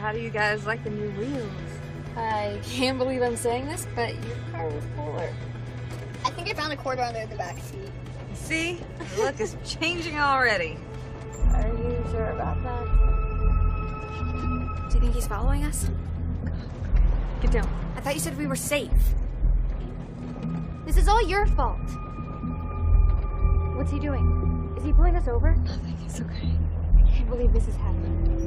how do you guys like the new wheels? I can't believe I'm saying this, but your car was cooler. I think I found a quarter under the back seat. See? The look is changing already. Are you sure about that? Do you think he's following us? Get down. I thought you said we were safe. This is all your fault. What's he doing? Is he pulling us over? Nothing, it's okay. I can't believe this is happening.